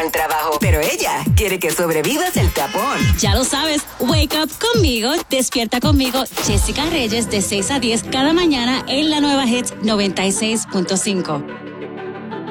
al trabajo, pero ella quiere que sobrevivas el tapón. Ya lo sabes, wake up conmigo, despierta conmigo, Jessica Reyes, de 6 a 10 cada mañana en la nueva Hits 96.5.